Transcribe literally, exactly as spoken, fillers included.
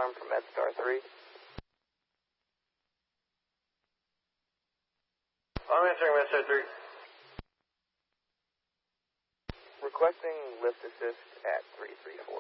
confirm from MedStar three. I'm answering MedStar three. Requesting lift assist at three three four.